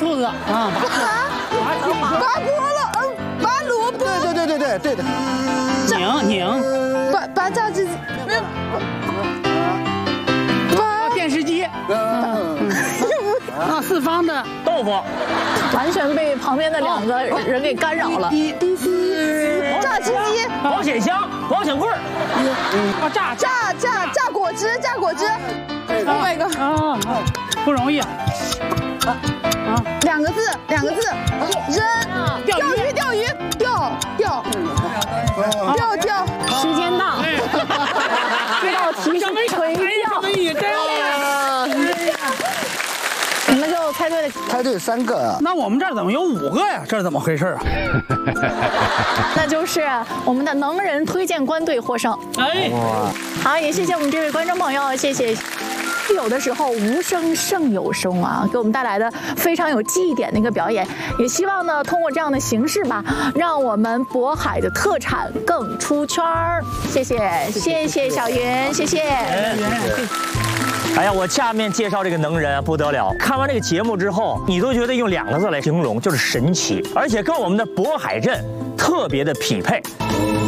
兔子啊， 拔菠萝，拔萝卜， 对的。 拧， 拔炸鸡， 拔电视机，四方的豆腐， 完全被旁边的2个人给干扰了。 炸鸡机， 保险箱，保险柜儿， 榨果汁，Oh my god， 不容易。 两个字，扔，钓鱼，钓， 时间到，这道题是垂钓。你们就猜对了， 猜对3个。 那我们这儿怎么有5个呀？这是怎么回事啊？ 那就是我们的能人推荐官队获胜。 哎， 好，也谢谢我们这位观众朋友，谢谢。有的时候无声胜有声啊，给我们带来的非常有记忆点的一个表演，也希望呢通过这样的形式吧，让我们渤海的特产更出圈儿。谢谢小云，谢谢。 哎呀，我下面介绍这个能人啊不得了！看完这个节目之后，你都觉得用2个字来形容，就是神奇，而且跟我们的渤海镇特别的匹配。